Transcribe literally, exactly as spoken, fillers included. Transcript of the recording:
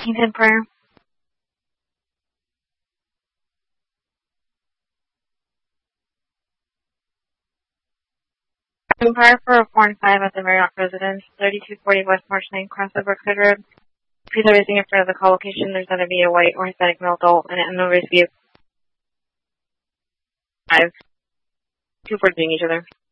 Kington Prayer. Empire for a four and five at the Marriott Residence, thirty-two forty West March Lane, crossover Code Road. Please are raising in front of the call location. There's going to be a white or Hispanic male adult and an unknown race vehicle. Five. Two for doing each other.